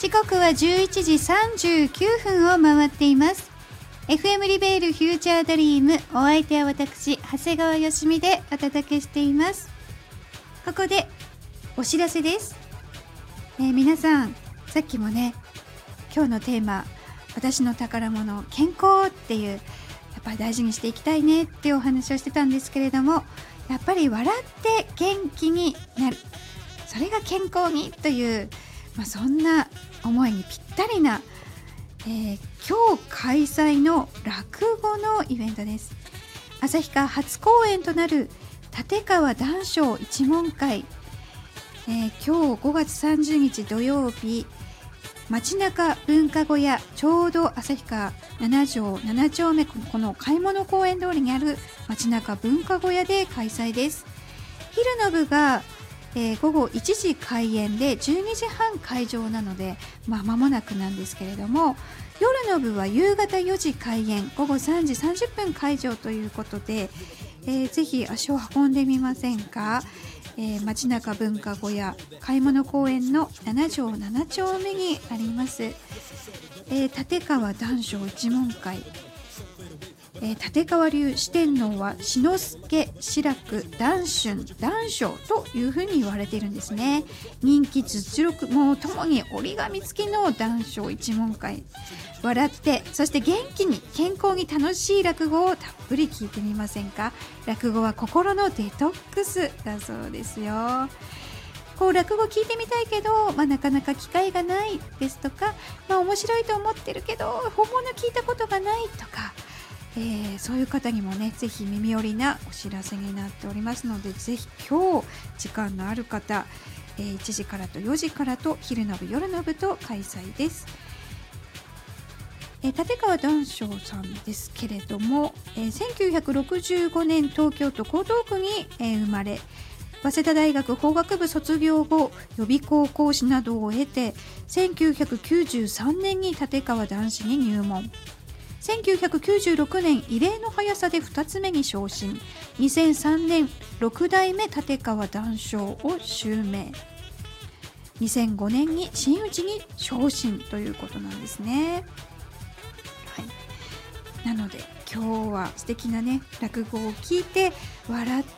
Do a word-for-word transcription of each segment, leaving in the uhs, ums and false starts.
時刻はじゅういちじさんじゅうきゅうふんを回っています。 エフエム リベールフューチャードリーム、お相手は私長谷川よしみでお届けしています。ここでお知らせです、えー、皆さんさっきもね、今日のテーマ、私の宝物健康っていう、やっぱり大事にしていきたいねっていうお話をしてたんですけれども、やっぱり笑って元気になる、それが健康にという、まあ、そんな思いにぴったりな、えー、今日開催の落語のイベントです。旭川初公演となる立川談笑一門会、えー、今日ごがつさんじゅうにち土曜日、街中文化小屋、ちょうど旭川なな条なな丁目、この買い物公園通りにある街中文化小屋で開催です。昼の部が、えー、午後いちじ開演でじゅうにじはん会場なので、まあ、間もなくなんですけれども、夜の部は夕方よじ開演、午後さんじさんじゅっぷん会場ということで、えー、ぜひ足を運んでみませんか。えー、街中文化小屋買い物公園のなな条なな丁目にあります、えー、立川談笑一門会、えー、立川流四天王は志の輔、志らく、談春、談笑というふうに言われているんですね。人気実力もともに折り紙付きの談笑一門会、笑って、そして元気に健康に楽しい落語をたっぷり聞いてみませんか。落語は心のデトックスだそうですよ。こう落語聞いてみたいけど、まあ、なかなか機会がないですとか、まあ、面白いと思ってるけど本物聞いたことがないとか、えー、そういう方にもね、ぜひ耳寄りなお知らせになっておりますので、ぜひ今日時間のある方、えー、いちじからとよじからと昼の部夜の部と開催です。えー、立川談笑さんですけれども、えー、せんきゅうひゃくろくじゅうごねん東京都江東区に、えー、生まれ、早稲田大学法学部卒業後、予備校講師などを経てせんきゅうひゃくきゅうじゅうさんねんに立川談志に入門、せんきゅうひゃくきゅうじゅうろくねん異例の速さでふたつめに昇進、にせんさんねんろく代目立川談笑を襲名、にせんごねんに真打ちに昇進ということなんですね。はい、なので今日は素敵なね落語を聞いて笑って、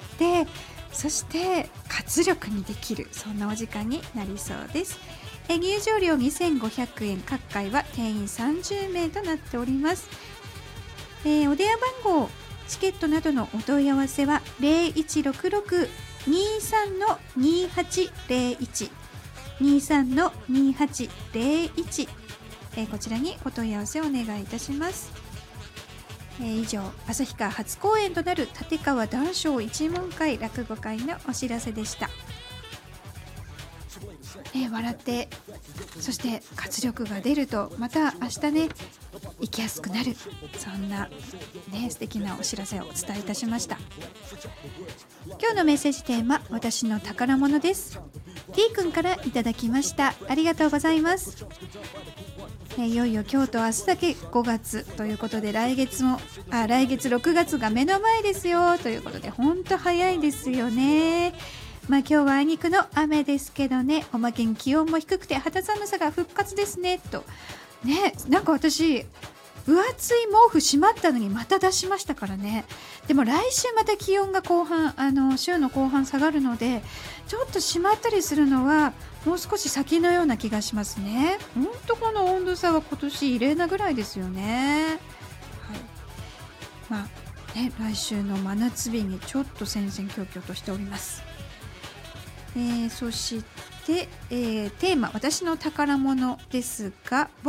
そして活力にできる、そんなお時間になりそうです。え入場料にせんごひゃくえん、各回は定員さんじゅうめいとなっております。えー、お電話番号、チケットなどのお問い合わせは ゼロいちろくろく にーさん にーはちゼロいち にーさん にーはちゼロいち、えー、こちらにお問い合わせをお願いいたします。えー、以上、旭川初公演となる立川談笑一門会落語会のお知らせでした。えー、笑って、そして活力が出ると、また明日ね生きやすくなる、そんなね素敵なお知らせをお伝えいたしました。今日のメッセージテーマ、私の宝物です。 T 君からいただきました。ありがとうございます。えー、いよいよ今日と明日だけごがつということで、来月もあ来月ろくがつが目の前ですよということで、ほんと早いですよね。まあ今日はあいにくの雨ですけどね、おまけに気温も低くて肌寒さが復活ですねとね。なんか私分厚い毛布しまったのにまた出しましたからね。でも来週また気温が後半、あの週の後半下がるので、ちょっとしまったりするのはもう少し先のような気がしますね。ほんとこの温度差は今年異例なぐらいですよね。はい、まあね、来週の真夏日にちょっと戦々恐々としております。えー、そして、えー、テーマ、私の宝物ですが、